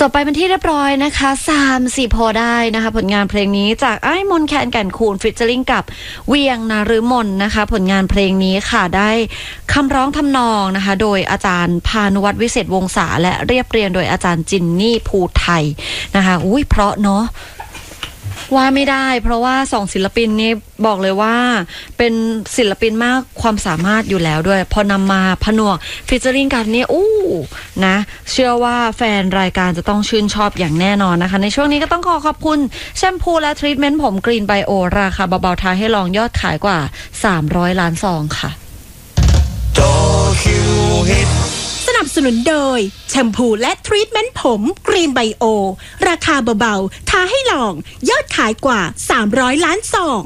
จบไปเป็นที่เรียบร้อยนะคะ3-4โพได้นะคะผลงานเพลงนี้จากไอ้มนแคนแก่นคูนฟิชเชอริงกับเวียงนฤมลนะคะผลงานเพลงนี้ค่ะได้คำร้องทำนองนะคะโดยอาจารย์พานุวัฒน์วิเศษวงศาและเรียบเรียงโดยอาจารย์จินนี่ภูไทยนะคะอุ้ยเพราะเนาะว่าไม่ได้เพราะว่า2ศิลปินนี้บอกเลยว่าเป็นศิลปินมากความสามารถอยู่แล้วด้วยพอนำมาผนวกฟีเจอริงกันนี่นะเชื่อว่าแฟนรายการจะต้องชื่นชอบอย่างแน่นอนนะคะในช่วงนี้ก็ต้องขอบคุณแชมพูและทรีทเมนต์ผมกรีนไบโอราคาเบาๆทาให้ลองยอดขายกว่า300ล้านซองค่ะสนับสนุนโดยแชมพูและทรีทเมนต์ผมกรีนไบโอราคาเบาๆทาให้ลองยอดขายกว่า300ล้านซอง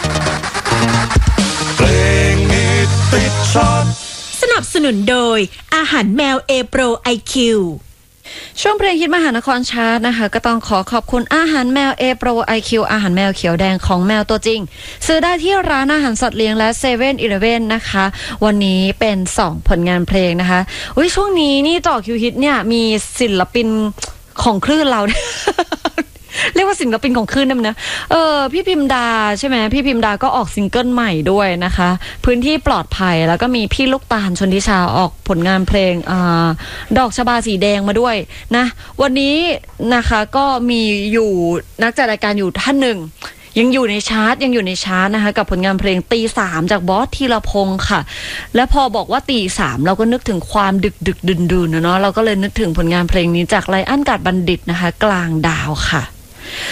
เพลงฮิตติดช็อตสนับสนุนโดยอาหารแมวเอโปรไอคิวช่วงเพลงฮิตมหานครชาร์ตนะคะก็ต้องขอบคุณอาหารแมวเอโปรไอคิวอาหารแมวเขียวแดงของแมวตัวจริงซื้อได้ที่ร้านอาหารสัตว์เลี้ยงและ7-Elevenนะคะวันนี้เป็น2ผลงานเพลงนะคะช่วงนี้นี่จ่อคิวฮิตเนี่ยมีศิลปินของคลื่นเรา เรียกว่าศิลปินของคลื่นได้ไหมนะพี่พิมดาใช่ไหมพี่พิมดาก็ออกซิงเกิลใหม่ด้วยนะคะพื้นที่ปลอดภัยแล้วก็มีพี่ลูกตาลชนทิชาออกผลงานเพลงดอกชบาสีแดงมาด้วยนะวันนี้นะคะก็มีอยู่นักจัดรายการอยู่ท่านหนึ่งยังอยู่ในชาร์ตนะคะกับผลงานเพลงตีสามจากบอสธีรพงศ์ค่ะและพอบอกว่าตีสามเราก็นึกถึงความดึกดื่นๆเนาะเราก็เลยนึกถึงผลงานเพลงนี้จากไลอ้อนกาดบัณฑิตนะคะกลางดาวค่ะ